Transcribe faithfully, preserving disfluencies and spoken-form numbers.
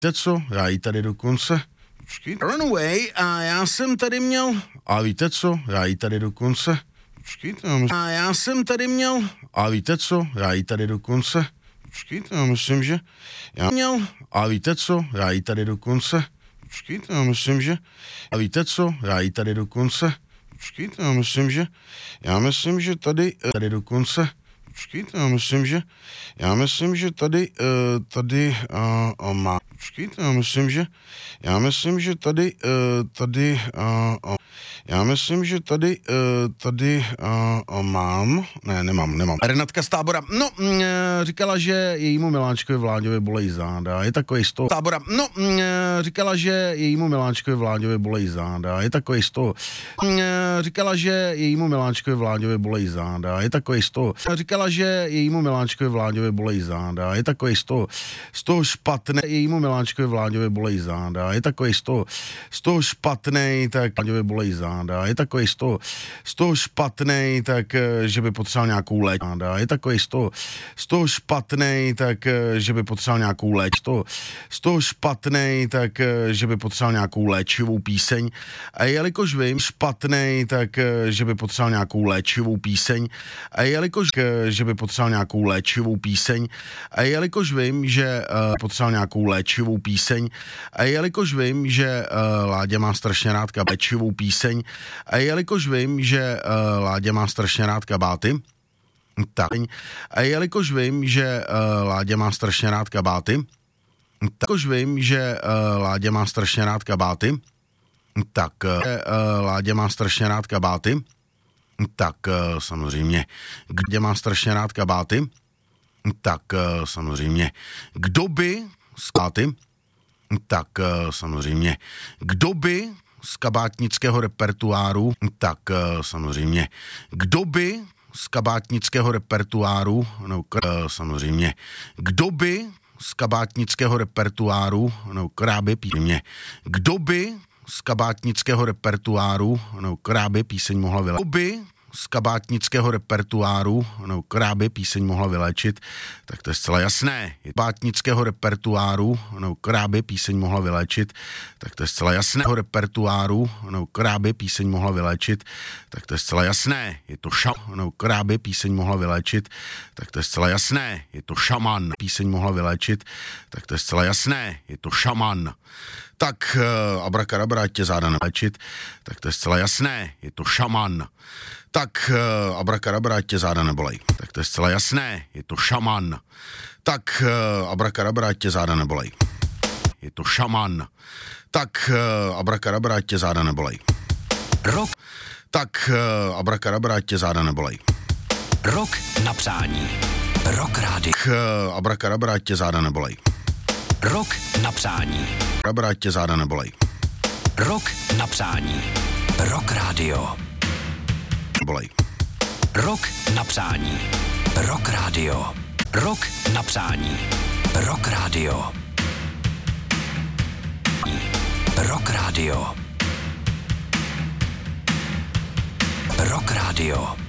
Víte co, já ji tady dokonce, počkejte, Runaway, a já jsem tady měl, a víte co, já ji tady dokonce, počkejte, já myslím, a já jsem tady měl, a víte co, já ji tady dokonce, počkejte, já myslím, že, já měl, a víte co, já ji tady dokonce, počkejte, já myslím, že, a víte co, já ji tady dokonce, počkejte, já myslím, že, já myslím, že tady, tady dokonce, počkejte, já myslím, že, já myslím, že tady, uh, tady, uh, uh, má, počkejte, já myslím, že, já myslím, že tady, uh, tady, uh, uh, já myslím, že tady, uh, tady uh, uh, mám, ne, nemám, nemám. Renatka z Tábora, no, uh, říkala, že jejímu Miláčkovi Vláďovi bolejí záda, je takový z toho. Tábora, no, uh, říkala, že jejímu Miláčkovi Vláďovi bolejí záda, je takový z toho. Uh, říkala, že jejímu Miláčkovi Vláďovi bolejí záda, je takový z toho. Říkala, že jejímu Miláčkovi Vláďovi bolejí záda, je takový z toho, z toho špatné, jejímu Miláčkovi Vláďovi bolejí záda, je takový z toho, z toho špatnej, tak Vláďovi bolejí záda, je takový z toho, z toho špatnej, tak že by potřeboval nějakou léč, je takový z toho, z toho špatnej, tak že by potřeboval nějakou léč, z toho, z toho špatnej, tak že by potřeboval nějakou léčivou píseň, a jelikož vím, špatnej, tak že by potřeboval nějakou léčivou píseň, a jelikož že by potřeboval nějakou léčivou píseň, a jelikož vím, že uh, potřeboval nějakou léčivou píseň, a jelikož vím, že uh, Láďa má strašně rád léčivou píseň, a jelikož vím, že uh, Láďa má strašně rád kabáty, tak, a jelikož vím, že uh, Láďa má strašně rád kabáty, tak, jelikož vím, že uh, Láďa má strašně rád kabáty, tak, uh, Láďa má strašně rád kabáty, tak uh, samozřejmě, kde má strašně rád kabáty, tak uh, samozřejmě, kdo by z kabáty, tak uh, samozřejmě, kdo by z kabátnického repertoáru, tak uh, samozřejmě, kdo by z kabátnického repertoáru, no uh, samozřejmě, kdo by z kabátnického repertoáru, no kráby píseň, kdo by z kabátnického repertoáru, no kráby píseň mohla vyléčit, kdo by z kabátnického repertoáru, no kráby píseň mohla vyléčit, tak to je zcela jasné. Kabátnického repertoáru, no kráby píseň mohla vyléčit, tak to je zcela jasné. Repertoáru, no kráby píseň mohla vyléčit, tak to je zcela jasné. Je to šam, no kráby píseň mohla vyléčit, tak to je zcela jasné. Je to šaman, píseň mohla vyléčit, tak to je zcela jasné. Je to šaman. Tak uh, abrakadabra, tě záda neléčit, tak to je zcela jasné. Je to šaman. Tak uh, abrakadabra, tě záda nebolej. Tak to je zcela jasné. Je to šaman. Tak uh, abrakadabra, tě záda nebolej. Je to šaman. Tak uh, abrakadabra, tě záda nebolej. Rok. Tak uh, abrakadabra, tě záda nebolej. Rok na přání. Rock rádio. Tak uh, abrakadabra, tě záda nebolej. Rok na přání. Abrakadabra, tě záda nebolej. Rok na přání. Rock rádio. Bolej. Rok na přání. Rock rádio. Rok na přání. Rock rádio. Rock rádio. Rock rádio.